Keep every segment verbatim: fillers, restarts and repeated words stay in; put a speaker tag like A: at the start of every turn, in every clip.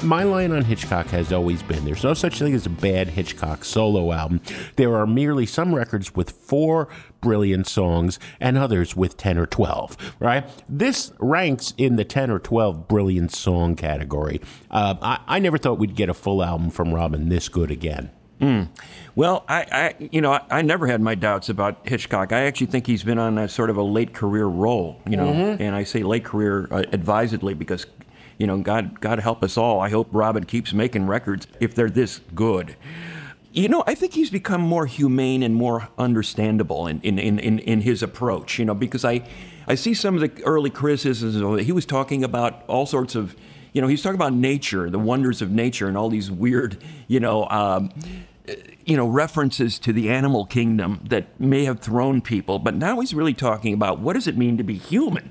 A: my line on Hitchcock has always been there's no such thing as a bad Hitchcock solo album. There are merely some records with four brilliant songs and others with ten or twelve, right? This ranks in the ten or twelve brilliant song category. Uh, I, I never thought we'd get a full album from Robin this good again.
B: Mm. Well, I, I, you know, I, I never had my doubts about Hitchcock. I actually think he's been on a sort of a late career roll, you know, mm-hmm. and I say late career uh, advisedly because, you know, God, God help us all. I hope Robin keeps making records if they're this good. You know, I think he's become more humane and more understandable in, in, in, in, in his approach, you know, because I, I see some of the early criticisms. He was talking about all sorts of, you know, he's talking about nature, the wonders of nature, and all these weird, you know, um, you know, references to the animal kingdom that may have thrown people. But now he's really talking about what does it mean to be human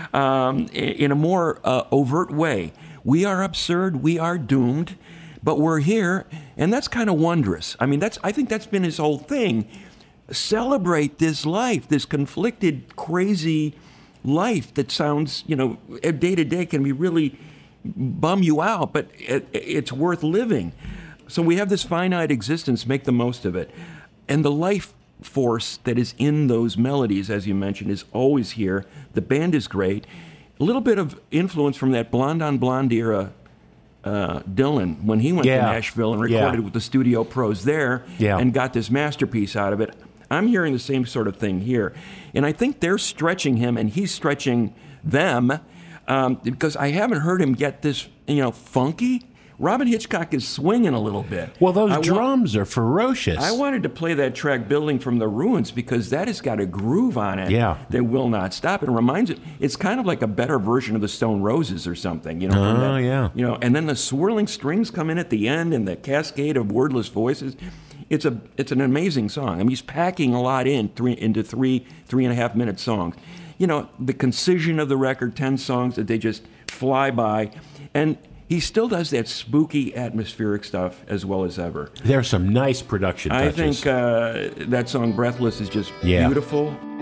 B: um, in a more uh, overt way. We are absurd. We are doomed. But we're here, and that's kind of wondrous. I mean, that's I think that's been his whole thing. Celebrate this life, this conflicted, crazy life that sounds, you know, day to day can be really bum you out, but it, it's worth living. So we have this finite existence, make the most of it. And the life force that is in those melodies, as you mentioned, is always here. The band is great. A little bit of influence from that Blonde on Blonde era Uh, Dylan, when he went
A: yeah.
B: to Nashville and recorded
A: yeah.
B: with the studio pros there
A: yeah.
B: and got this masterpiece out of it. I'm hearing the same sort of thing here. And I think they're stretching him and he's stretching them um, because I haven't heard him get this, you know, funky. Robin Hitchcock is swinging a little bit.
A: Well, those
B: I
A: drums
B: wa-
A: are ferocious.
B: I wanted to play that track Building from the Ruins because that has got a groove on it
A: yeah.
B: that will not stop. It reminds it, it's kind of like a better version of the Stone Roses or something, you know.
A: Oh,
B: that,
A: yeah.
B: You know, and then the swirling strings come in at the end and the cascade of wordless voices. It's a it's an amazing song. I mean, he's packing a lot in three into three three and a half minute songs. You know, the concision of the record, ten songs that they just fly by, and he still does that spooky atmospheric stuff as well as ever.
A: There's some nice production touches.
B: I think uh, that song Breathless is just
A: yeah.
B: beautiful.